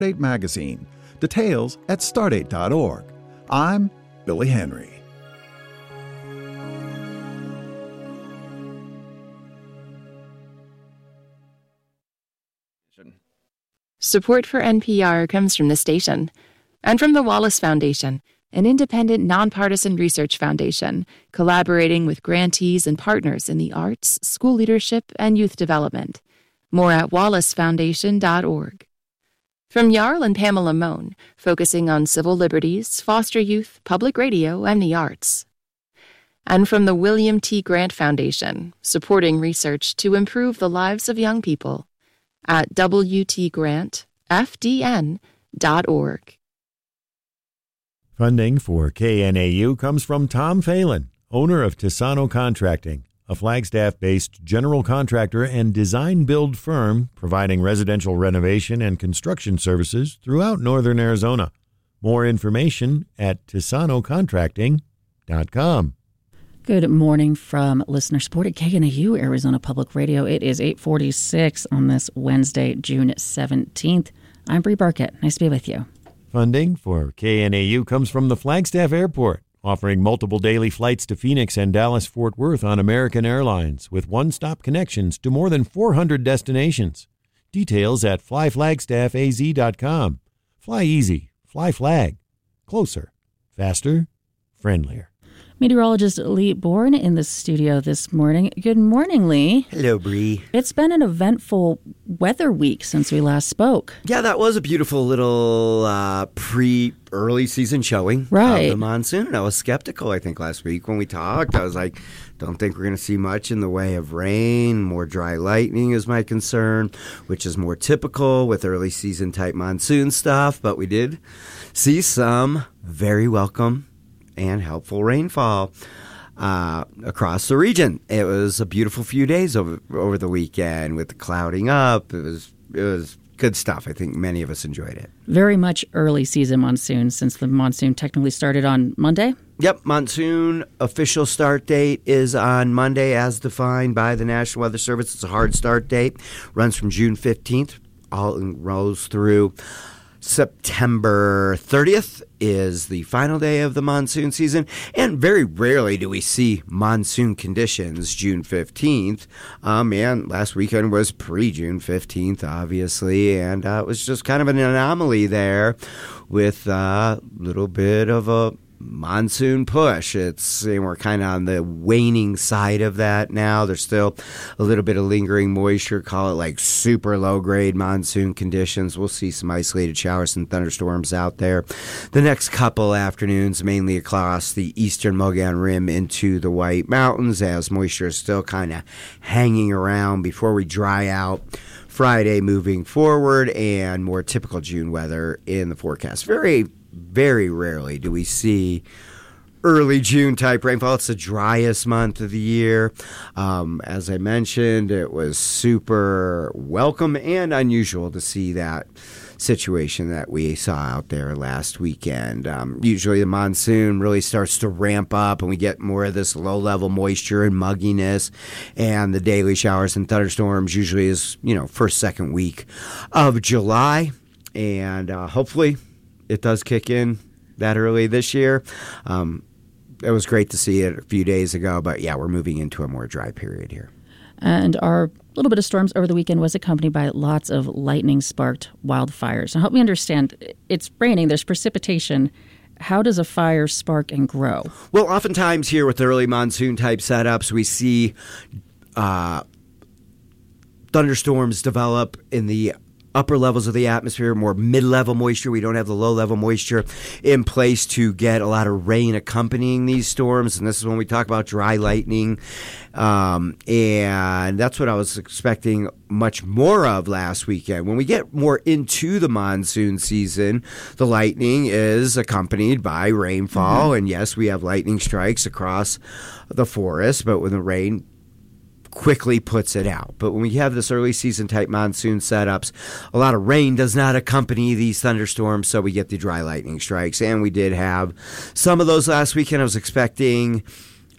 Stardate Magazine. Details at stardate.org. I'm Billy Henry. Support for NPR comes from the station and from the Wallace Foundation, an independent, nonpartisan research foundation collaborating with grantees and partners in the arts, school leadership, and youth development. More at wallacefoundation.org. From Jarl and Pamela Mohn, focusing on civil liberties, foster youth, public radio, and the arts. And from the William T. Grant Foundation, supporting research to improve the lives of young people at wtgrantfdn.org. Funding for KNAU comes from Tom Phelan, owner of Tisano Contracting, a Flagstaff-based general contractor and design-build firm providing residential renovation and construction services throughout northern Arizona. More information at tisanocontracting.com. Good morning from listener-supported KNAU Arizona Public Radio. It is 8:46 on this Wednesday, June 17th. I'm Bree Burkett. Nice to be with you. Funding for KNAU comes from the Flagstaff Airport, offering multiple daily flights to Phoenix and Dallas-Fort Worth on American Airlines with one-stop connections to more than 400 destinations. Details at flyflagstaffaz.com. Fly easy. Fly flag. Closer. Faster. Friendlier. Meteorologist Lee Bourne in the studio this morning. Good morning, Lee. Hello, Bree. It's been an eventful weather week since we last spoke. Yeah, that was a beautiful little early season showing of the monsoon. I was skeptical, I think, last week when we talked. I was like, don't think we're going to see much in the way of rain. More dry lightning is my concern, which is more typical with early season type monsoon stuff. But we did see some very welcome and helpful rainfall across the region. It was a beautiful few days over the weekend with the clouding up. It was good stuff. I think many of us enjoyed it. Very much early season monsoon, since the monsoon technically started on Monday. Yep, monsoon official start date is on Monday as defined by the National Weather Service. It's a hard start date. Runs from June 15th, rolls through September 30th is the final day of the monsoon season, and very rarely do we see monsoon conditions June 15th. And last weekend was pre-June 15th, obviously, and it was just kind of an anomaly there with a little bit of a monsoon push. We're kind of on the waning side of that now. There's still a little bit of lingering moisture, call it like super low grade monsoon conditions. We'll see some isolated showers and thunderstorms out there the next couple afternoons, mainly across the eastern Mogollon Rim into the White Mountains, as moisture is still kind of hanging around before we dry out Friday moving forward, and more typical June weather in the forecast. Very rarely do we see early June type rainfall. It's the driest month of the year. As I mentioned, it was super welcome and unusual to see that situation that we saw out there last weekend. Usually the monsoon really starts to ramp up and we get more of this low-level moisture and mugginess, and the daily showers and thunderstorms usually is, first, second week of July, and hopefully it does kick in that early this year. It was great to see it a few days ago, but yeah, we're moving into a more dry period here. And our little bit of storms over the weekend was accompanied by lots of lightning-sparked wildfires. Now, help me understand. It's raining, there's precipitation. How does a fire spark and grow? Well, oftentimes here with early monsoon-type setups, we see thunderstorms develop in the upper levels of the atmosphere, more mid-level moisture. We don't have the low-level moisture in place to get a lot of rain accompanying these storms, and this is when we talk about dry lightning, and that's what I was expecting much more of last weekend. When we get more into the monsoon season, the lightning is accompanied by rainfall, and yes, we have lightning strikes across the forest, but when the rain quickly puts it out. But when we have this early season type monsoon setups, a lot of rain does not accompany these thunderstorms, so we get the dry lightning strikes, and we did have some of those last weekend. I was expecting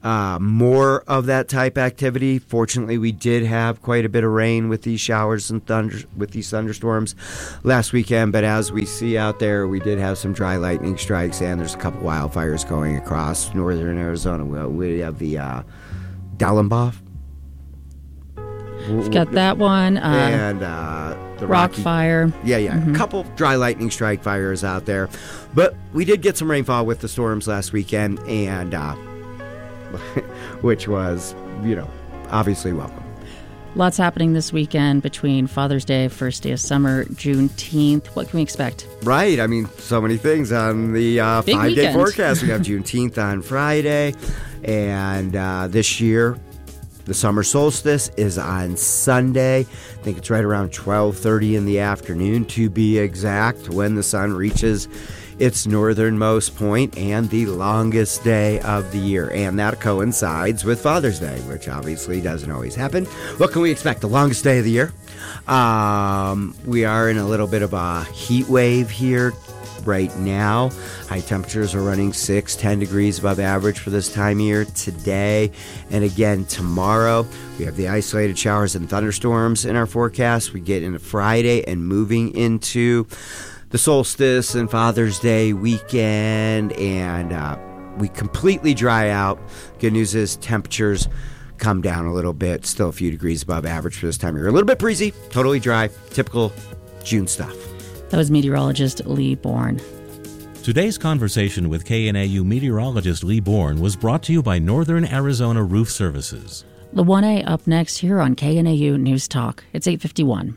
more of that type activity. Fortunately, we did have quite a bit of rain with these showers and these thunderstorms last weekend. But as we see out there, we did have some dry lightning strikes, and there's a couple wildfires going across northern Arizona. We have the Dallenbach. We've got that one. And the Rock Fire. Yeah. A couple dry lightning strike fires out there. But we did get some rainfall with the storms last weekend, and which was, obviously welcome. Lots happening this weekend between Father's Day, first day of summer, Juneteenth. What can we expect? Right. I mean, so many things on the 5-day forecast. We have Juneteenth on Friday, and this year, the summer solstice is on Sunday. I think it's right around 12:30 in the afternoon, to be exact, when the sun reaches its northernmost point and the longest day of the year. And that coincides with Father's Day, which obviously doesn't always happen. What can we expect? The longest day of the year. We are in a little bit of a heat wave here right now. High temperatures are running 6-10 degrees above average for this time of year today. And again, tomorrow, we have the isolated showers and thunderstorms in our forecast. We get into Friday and moving into the solstice and Father's Day weekend, and we completely dry out. Good news is temperatures come down a little bit, still a few degrees above average for this time of year. A little bit breezy, totally dry, typical June stuff. That was meteorologist Lee Bourne. Today's conversation with KNAU meteorologist Lee Bourne was brought to you by Northern Arizona Roof Services. The 1A up next here on KNAU News Talk. It's 8:51.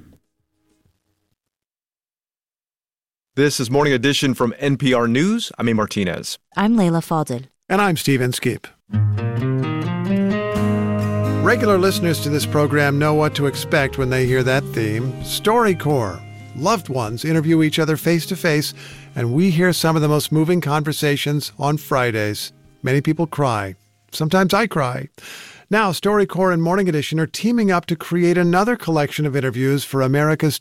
This is Morning Edition from NPR News. I'm A. Martinez. I'm Layla Fadel. And I'm Stephen Skip. Regular listeners to this program know what to expect when they hear that theme. StoryCorps. Loved ones interview each other face-to-face, and we hear some of the most moving conversations on Fridays. Many people cry. Sometimes I cry. Now, StoryCorps and Morning Edition are teaming up to create another collection of interviews for America's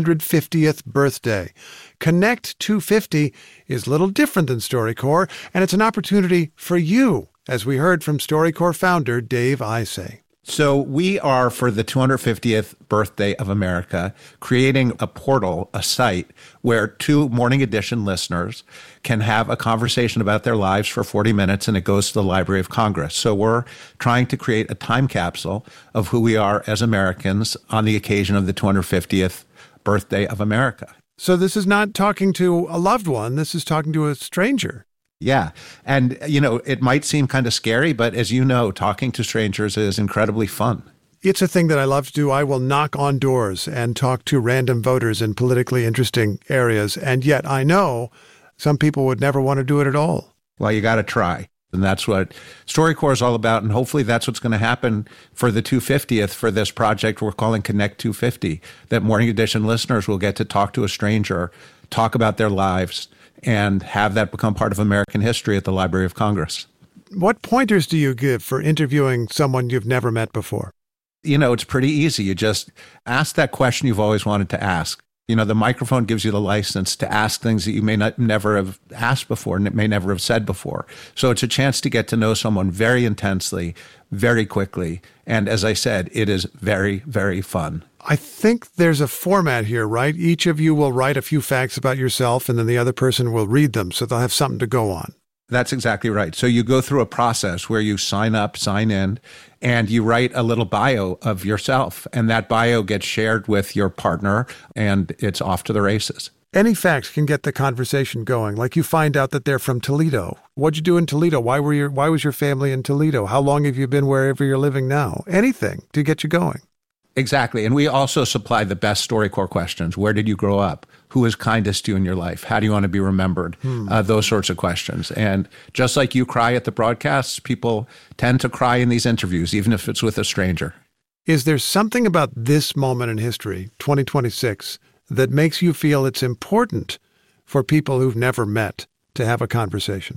250th birthday. Connect 250 is a little different than StoryCorps, and it's an opportunity for you, as we heard from StoryCorps founder Dave Isay. So we are, for the 250th birthday of America, creating a portal, a site, where two Morning Edition listeners can have a conversation about their lives for 40 minutes, and it goes to the Library of Congress. So we're trying to create a time capsule of who we are as Americans on the occasion of the 250th birthday of America. So this is not talking to a loved one. This is talking to a stranger. Yeah. And, it might seem kind of scary, but as you know, talking to strangers is incredibly fun. It's a thing that I love to do. I will knock on doors and talk to random voters in politically interesting areas. And yet I know some people would never want to do it at all. Well, you got to try. And that's what StoryCorps is all about. And hopefully that's what's going to happen for the 250th for this project we're calling Connect 250, that Morning Edition listeners will get to talk to a stranger, talk about their lives, and have that become part of American history at the Library of Congress. What pointers do you give for interviewing someone you've never met before? It's pretty easy. You just ask that question you've always wanted to ask. The microphone gives you the license to ask things that you may never have asked before and may never have said before. So it's a chance to get to know someone very intensely, very quickly. And as I said, it is very, very fun. I think there's a format here, right? Each of you will write a few facts about yourself, and then the other person will read them, so they'll have something to go on. That's exactly right. So you go through a process where you sign up, sign in, and you write a little bio of yourself. And that bio gets shared with your partner, and it's off to the races. Any facts can get the conversation going. Like you find out that they're from Toledo. What'd you do in Toledo? Why was your family in Toledo? How long have you been wherever you're living now? Anything to get you going. Exactly. And we also supply the best StoryCorps questions. Where did you grow up? Who is kindest to you in your life? How do you want to be remembered? Those sorts of questions. And just like you cry at the broadcasts, people tend to cry in these interviews, even if it's with a stranger. Is there something about this moment in history, 2026, that makes you feel it's important for people who've never met to have a conversation?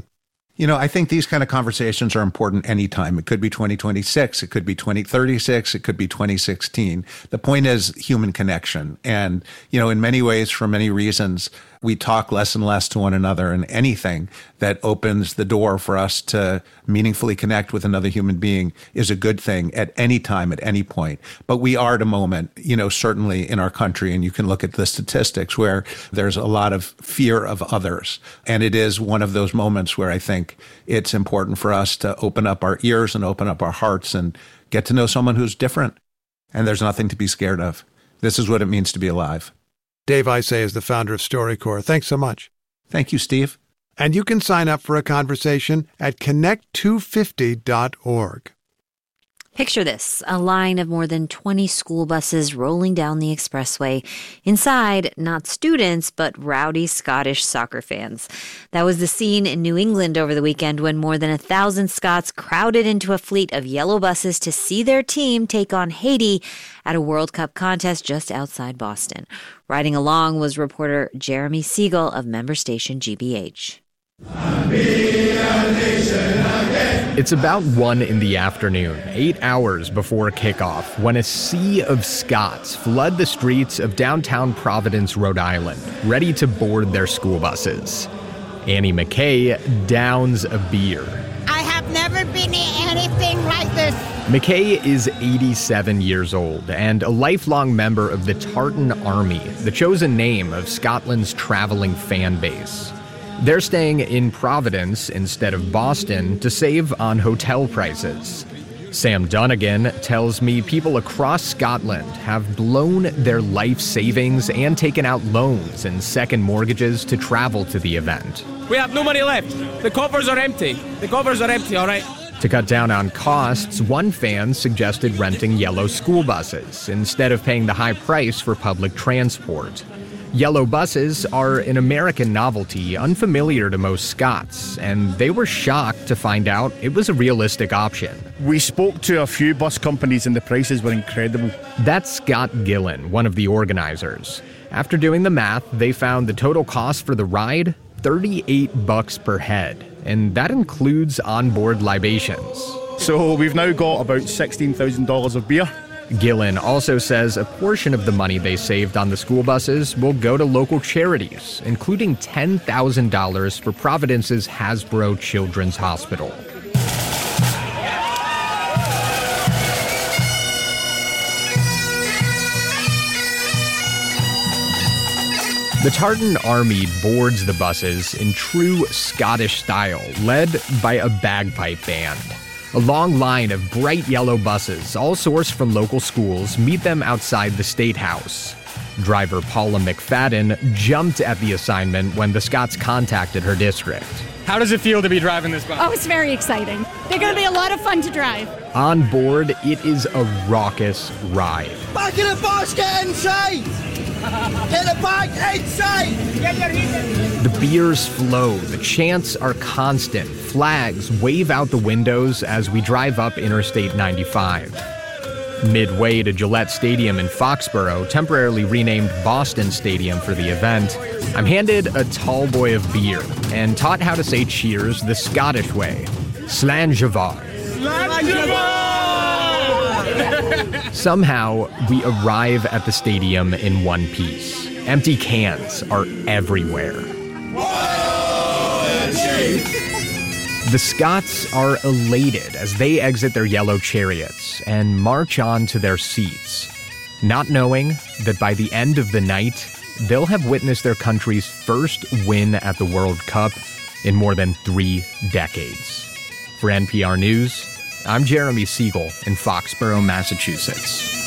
I think these kind of conversations are important anytime. It could be 2026, it could be 2036, it could be 2016. The point is human connection. And, in many ways, for many reasons, we talk less and less to one another, and anything that opens the door for us to meaningfully connect with another human being is a good thing at any time, at any point. But we are at a moment, certainly in our country, and you can look at the statistics where there's a lot of fear of others. And it is one of those moments where I think it's important for us to open up our ears and open up our hearts and get to know someone who's different. And there's nothing to be scared of. This is what it means to be alive. Dave Isay is the founder of StoryCorps. Thanks so much. Thank you, Steve. And you can sign up for a conversation at connect250.org. Picture this, a line of more than 20 school buses rolling down the expressway. Inside, not students, but rowdy Scottish soccer fans. That was the scene in New England over the weekend when more than 1,000 Scots crowded into a fleet of yellow buses to see their team take on Haiti at a World Cup contest just outside Boston. Riding along was reporter Jeremy Siegel of member station GBH. It's about 1 in the afternoon, 8 hours before kickoff, when a sea of Scots flood the streets of downtown Providence, Rhode Island, ready to board their school buses. Annie McKay downs a beer. I have never been in anything like this. McKay is 87 years old and a lifelong member of the Tartan Army, the chosen name of Scotland's traveling fan base. They're staying in Providence instead of Boston to save on hotel prices. Sam Dunnigan tells me people across Scotland have blown their life savings and taken out loans and second mortgages to travel to the event. We have no money left. The coffers are empty. All right? To cut down on costs, one fan suggested renting yellow school buses instead of paying the high price for public transport. Yellow buses are an American novelty unfamiliar to most Scots, and they were shocked to find out it was a realistic option. We spoke to a few bus companies and the prices were incredible. That's Scott Gillen, one of the organizers. After doing the math, they found the total cost for the ride, $38 per head, and that includes onboard libations. So we've now got about $16,000 of beer. Gillen also says a portion of the money they saved on the school buses will go to local charities, including $10,000 for Providence's Hasbro Children's Hospital. The Tartan Army boards the buses in true Scottish style, led by a bagpipe band. A long line of bright yellow buses, all sourced from local schools, meet them outside the State House. Driver Paula McFadden jumped at the assignment when the Scots contacted her district. How does it feel to be driving this bus? Oh, it's very exciting. They're going to be a lot of fun to drive. On board, it is a raucous ride. Back in the bus, get inside! Get the back inside! The beers flow, the chants are constant, flags wave out the windows as we drive up Interstate 95. Midway to Gillette Stadium in Foxborough, temporarily renamed Boston Stadium for the event, I'm handed a tall boy of beer and taught how to say cheers the Scottish way, Slanjavar. Somehow, we arrive at the stadium in one piece. Empty cans are everywhere. The Scots are elated as they exit their yellow chariots and march on to their seats, not knowing that by the end of the night, they'll have witnessed their country's first win at the World Cup in more than 3 decades. For NPR News, I'm Jeremy Siegel in Foxborough, Massachusetts.